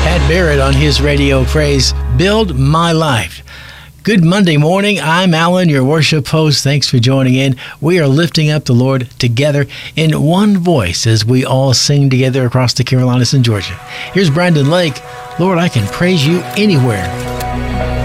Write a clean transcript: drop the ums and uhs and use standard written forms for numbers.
Pat Barrett on his radio praise, Build My Life. Good Monday morning. I'm Alan, your worship host. Thanks for joining in. We are lifting up the Lord together in one voice as we all sing together across the Carolinas and Georgia. Here's Brandon Lake. Lord, I can praise you anywhere.